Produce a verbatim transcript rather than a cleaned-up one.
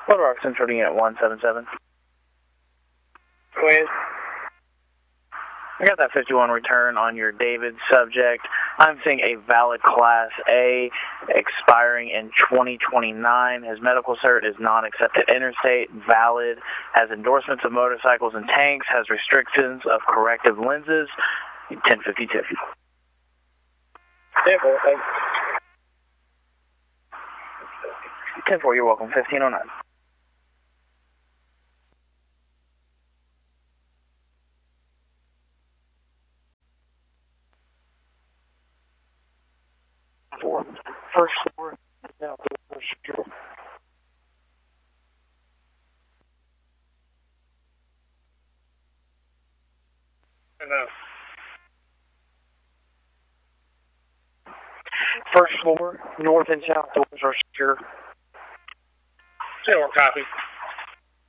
Little Rock Central Unit one seven seven. Go ahead. I got that fifty-one return on your David subject. I'm seeing a valid Class A expiring in twenty twenty-nine. His medical cert is non-accepted interstate, valid, has endorsements of motorcycles and tanks, has restrictions of corrective lenses, ten fifty-two. ten four, thanks. ten four, you're welcome, fifteen oh nine. Four. First floor, now doors secure. Enough. First floor, north and south doors are secure. Zero copy.